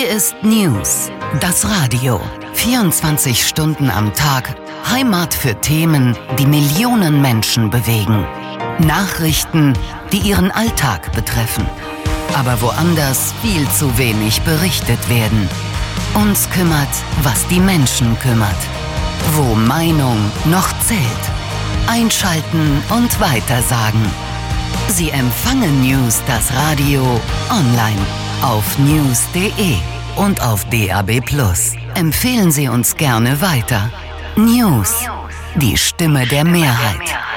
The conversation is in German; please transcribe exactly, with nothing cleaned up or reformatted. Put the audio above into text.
ist News, das Radio. vierundzwanzig Stunden am Tag, Heimat für Themen, die Millionen Menschen bewegen. Nachrichten, die ihren Alltag betreffen. Aber woanders viel zu wenig berichtet werden. Uns kümmert, was die Menschen kümmert. Wo Meinung noch zählt. Einschalten und weitersagen. Sie empfangen News, das Radio, online auf news punkt de und auf D A B plus. Empfehlen Sie uns gerne weiter. News, die Stimme der Mehrheit.